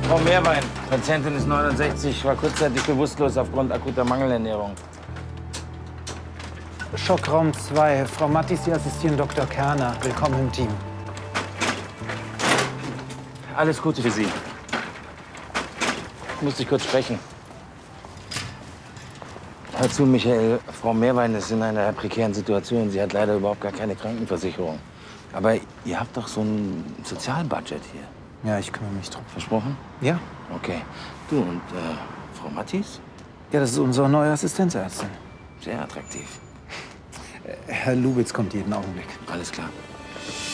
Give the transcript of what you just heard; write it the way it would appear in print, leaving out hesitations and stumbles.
Frau Meerwein, Patientin ist 69, war kurzzeitig bewusstlos aufgrund akuter Mangelernährung. Schockraum 2. Frau Mattis, Sie assistieren Dr. Kerner. Willkommen im Team. Alles Gute für Sie. Muss ich kurz sprechen. Hör zu, Michael. Frau Meerwein ist in einer prekären Situation. Sie hat leider überhaupt gar keine Krankenversicherung. Aber ihr habt doch so ein Sozialbudget hier. Ja, ich kümmere mich drum. Versprochen? Ja? Okay. Du und Frau Mattis? Ja, das ist unsere neue Assistenzärztin. Sehr attraktiv. Herr Lubitz kommt jeden Augenblick. Alles klar.